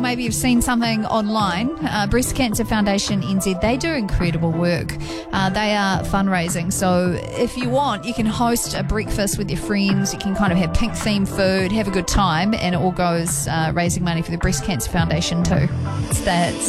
maybe you've seen something online. Breast Cancer Foundation NZ, they do incredible work. They are fundraising. So if you want, you can host a breakfast with your friends. You can kind of have pink themed food, have a good time, and it all goes raising money for the Breast Cancer Foundation too. It's that.